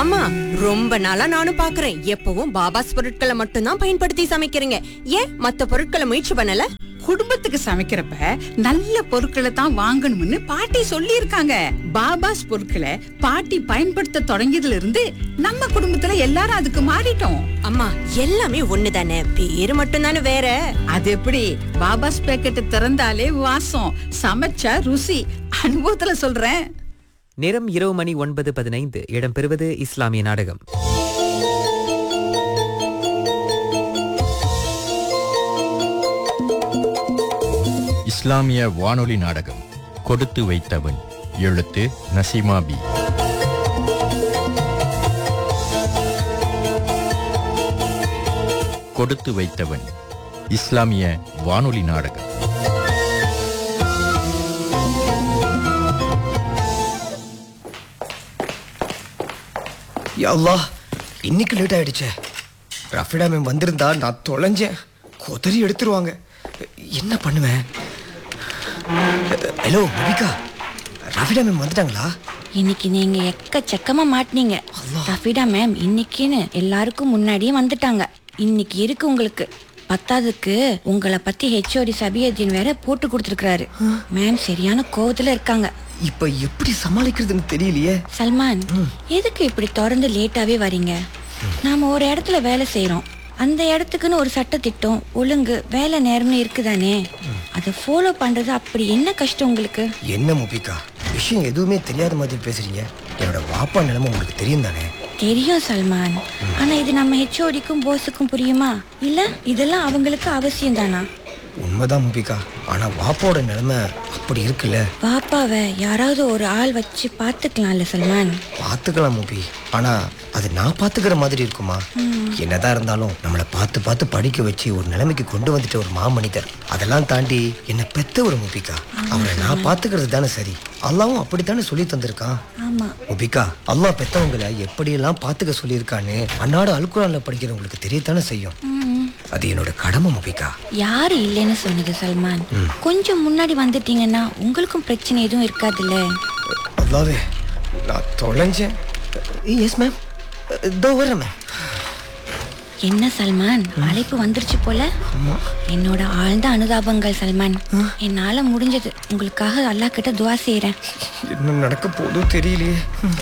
ஆமா, ரொம்ப நாளா நானும் பாக்குறேன். எப்பவும் பாபாஸ் பொருட்களை மட்டும்தான் பயன்படுத்தி சமைக்கிறீங்க. ஏன் மத்த பொருட்களை முயற்சி பண்ணல? குடும்பத்துக்கு சமைக்கிறப்ப நல்ல பொருட்களை தான் வாங்கணும்னு பாட்டி சொல்லி இருக்காங்க. பாபாஸ் பொருட்களை பாட்டி பயன்படுத்த தொடங்கியதுல இருந்து நம்ம குடும்பத்துல எல்லாரும் அதுக்கு மாறிட்டோம். அம்மா, எல்லாமே ஒண்ணுதானே, பேரு மட்டும்தானே வேற. அது எப்படி? பாபாஸ் பேக்கெட் திறந்தாலே வாசம், சமைச்சா ருசி. அனுபவத்துல சொல்றேன். நேரம் இரவு மணி 9:15. இடம்பெறுவது இஸ்லாமிய நாடகம். இஸ்லாமிய வானொலி நாடகம் கொடுத்து வைத்தவன். எழுத்து நசீமா பி. கொடுத்து வைத்தவன் இஸ்லாமிய வானொலி நாடகம். யா அல்லாஹ், இன்னைக்கு லேட் ஆயிடுச்சே. ரஃபிடா மேம் வந்திருந்தா நான் தொலைஞ்சேன். கொதறி எடுத்துருவாங்க. என்ன பண்ணுவேன்? ஹலோ மபிகா, ரஃபிடா மேம் வந்துட்டாங்களா? இன்னைக்கு நீங்க எக்கச்சக்கமா மாட்டினீங்க. ரஃபிடா மேம் இன்னைக்குன்னு எல்லாருக்கும் முன்னாடியே வந்துட்டாங்க. இன்னைக்கு இருக்கு உங்களுக்கு. பத்தாவதுக்கு உங்களை பத்தி ஹெச்ஓடி சபியதீன் வேற போட்டு கொடுத்துருக்காரு. மேம் சரியான கோவத்துல இருக்காங்க. இப்ப எப்படி சமாளிக்கிறதுன்னு தெரியலையே. சல்மான், எதுக்கு இப்படி தொடர்ந்து லேட்டாவே வரீங்க? நாம ஒரு இடத்துல வேலை செய்யறோம். அந்த இடத்துக்குன்னு ஒரு சட்டத்திட்டம், ஒழுங்கு, வேலை நேரம்னு இருக்குதானே. அதை ஃபாலோ பண்றது அப்படி என்ன கஷ்டம் உங்களுக்கு? என்ன மபிகா, விஷயம் எதுவுமே தெரியாத மாதிரி பேசுறீங்க. என்னோட வாப்பா நிலைமை உங்களுக்கு தெரியும் தானே? தெரியும் சல்மான். ஆனா இது நம்ம ஹெச்ஓடிக்கும் போஸுக்கும் புரியுமா? இல்ல இதெல்லாம் அவங்களுக்கு அவசியம் தானா? உண்மைதான் மபிகா, ஆனா வாப்பாவோட நிலைமை அப்படி இருக்குல்ல. பாப்பாவை யாராவது ஒரு ஆள் வச்சு பாத்துக்கலாம்ல சல்மான்? பாத்துக்கலாம் மபி, ஆனா அது நான் பாத்துக்கிற மாதிரி இருக்குமா? என்னதான் இருந்தாலும் நம்மளை பார்த்து பார்த்து படிக்க வச்சு ஒரு நிலைமைக்கு கொண்டு வந்துட்டு ஒரு மாமனிதர். அதெல்லாம் தாண்டி என்ன பெத்த ஒரு முபிகா. அவரை நான் பாத்துக்கிறது தானே சரி. அல்லாவும் அப்படித்தானே சொல்லி தந்திருக்கான். ஆமா முபிகா, அல்லாஹ் பெத்தவங்களை எப்படியெல்லாம் பாத்துக்க சொல்லியிருக்கான்னு அன்னாடு அல்குரான்ல படிக்கிறவங்களுக்கு தெரியத்தானே செய்யும். அது என்னோட கடமை முபிகா. யாரு இல்லைன்னு சொன்னது சல்மான்? கொஞ்சம் முன்னாடி வந்துட்டீங்கன்னா உங்களுக்கும் பிரச்சனை எதுவும் இருக்காதுல்ல? அல்லாவே, நான் தொலைஞ்சேன். எஸ் மேம், இதோ வரேன் மேம். என்ன சல்மான், அழைப்பு வந்துருச்சு போல. என்னோட ஆழ்ந்த அனுதாபங்கள் சல்மான். என்னால முடிஞ்சது உங்களுக்காக அல்லாஹ் கிட்ட துவா செய்யறேன். என்ன நடக்க போதோ தெரியலையே.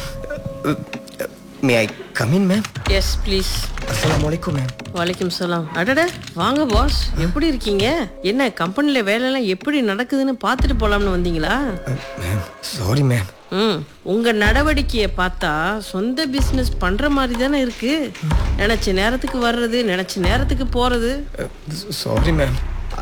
மே I come in ma'am? Yes please. அஸ்ஸலாமு அலைக்கும் மேம். வலைக்கும் சலாம். அடட, வாங்க பாஸ், எப்படி இருக்கீங்க? என்ன கம்பெனில வேலையெல்லாம் எப்படி நடக்குதுன்னு பார்த்துட்டு போலாம்னு வந்தீங்களா? Ma'am sorry ma'am. உங்க நடவடிக்கையை பார்த்தா சொந்த பிசினஸ் பண்ற மாதிரி தானே இருக்கு. நினைச்ச நேரத்துக்கு வர்றது, நினைச்ச நேரத்துக்கு போறது. Sorry ma'am.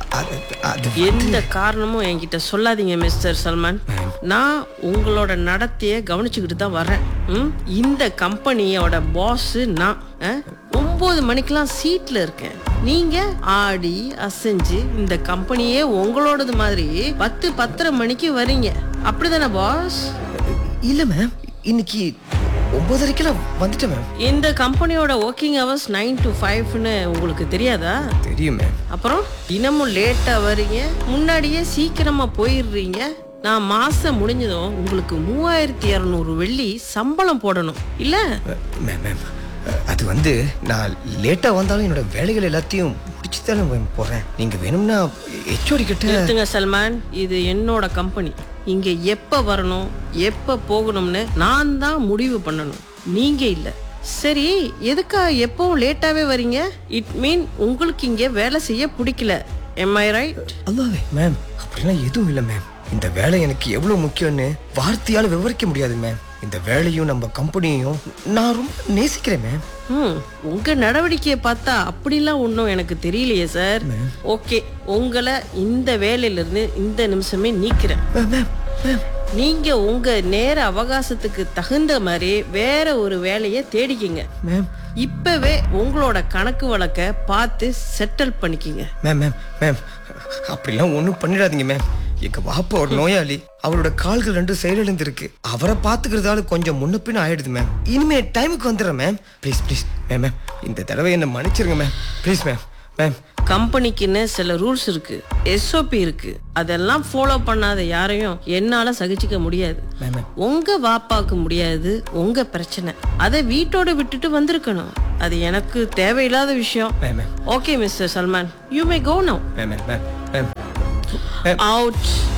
எந்த காரணமும் என்கிட்ட சொல்லாதீங்க மிஸ்டர் சல்மான். நான் உங்களோட நடத்தைய கவனிச்சுக்கிட்டு தான் வர்றேன். இந்த கம்பெனியோட பாஸ் நான். 9 மணிக்கெல்லாம் சீட்ல இருக்கேன். நீங்க ஆடி அசைஞ்சு இந்த கம்பெனியே உங்களோடது மாதிரி 10-10:30 மணிக்கு வரீங்க. அப்படிதானே பாஸ்? இல்ல மேம், இன்னைக்கு 9:30 வந்துட்டேன் மேம். இந்த கம்பெனியோட ஒர்க்கிங் ஹவர்ஸ் 9 to 5ன்னு உங்களுக்கு தெரியாதா? தெரியும் மேம். அப்புறம் தினமும் லேட்டா வரீங்க, முன்னாடியே சீக்கிரமா போயிடுறீங்க. நான் மாசம் முடிஞ்சதும் உங்களுக்கு 3200 வெள்ளி சம்பளம் போடணும் இல்ல? மேம் மேம், அது வந்து நான் லேட்டா வந்தாலும் என்னோட வேலைகள் எல்லாத்தையும் முடிச்சு தானே மேம் போறேன். நீங்க வேணும்னா ஹெச்ஓடி கிட்ட. நிறுத்துங்க சல்மான், இது என்னோட கம்பெனி. இங்க எப்ப வரணும் எப்ப போகணும்னு நான் தான் முடிவு பண்ணணும், நீங்க இல்ல. சரி, எதுக்கா எப்பவும் லேட்டாவே வரீங்க? இட் மீன் உங்களுக்கு இங்க வேலை செய்ய பிடிக்கல. am I right? அல்லாவே மேம், அப்படிலாம் எதுவும் இல்லை மேம். இந்த வேலை எனக்கு எவ்வளவு முக்கியம்னு வார்த்தையால விவரிக்க முடியாது மேம். இந்த வேலையும் நம்ம கம்பெனியையும் நான் ரொம்ப நேசிக்கிறேன் மேம். உங்க நடவடிக்கையை பார்த்தா அப்படிலாம் ஒன்றும் எனக்கு தெரியலையே சார். ஓகே, உங்களை இந்த வேலையில இருந்து இந்த நிமிஷமே நீக்கிறேன். நீங்க உங்க நேர அவகாசத்துக்கு தகுந்த மாதிரி வேற ஒரு வேலையை தேடிக்கிங்க. இப்பவே உங்களோட கணக்கு வழக்க பார்த்து செட்டில் பண்ணிக்கிங்க. மேம் மேம் மேம், அப்படிலாம் ஒன்றும் பண்ணிடாதீங்க மேம். எங்க வாப்பா ஒரு நோயாளி, அவரோட கால்கள் 2 செயலிழந்து இருக்கு. அவரை பாத்துக்கிறதால கொஞ்சம் முன்ன பின்ன ஆயிடுது மேம். இனிமே டைமுக்கு வந்துடுறேன் ma'am. Please please ma'am ma'am, இந்த தடவை என்ன மன்னிச்சிருங்க மேம். Please ma'am. மேம் கம்பெனிக்குன்னு சில ரூல்ஸ் இருக்கு, எஸ்ஓபி இருக்கு. அதெல்லாம் ஃபாலோ பண்ணாத யாரையும் என்னால சகிச்சுக்க முடியாது. உங்க வாப்பாக்கு முடியாது, உங்க பிரச்சனை. அதை வீட்டோட விட்டுட்டு வந்திருக்கணும். அது எனக்கு தேவையில்லாத விஷயம். Okay mister Salman, you may go now. Out.